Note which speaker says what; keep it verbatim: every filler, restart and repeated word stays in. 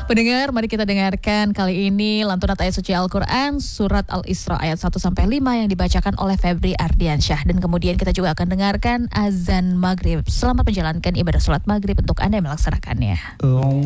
Speaker 1: Pendengar, mari kita dengarkan kali ini lantunan ayat suci Al-Quran surat Al-Isra ayat satu sampai lima yang dibacakan oleh Febri Ardiansyah. Dan kemudian kita juga akan dengarkan azan maghrib. Selamat menjalankan ibadah sholat maghrib untuk Anda yang melaksanakannya.